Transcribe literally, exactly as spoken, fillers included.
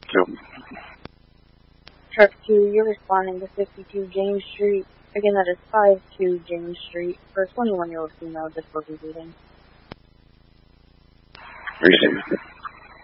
Two. Truck two, you're responding to fifty-two James Street. Again, that is five two James Street for a twenty-one-year-old female difficulty breathing. Received.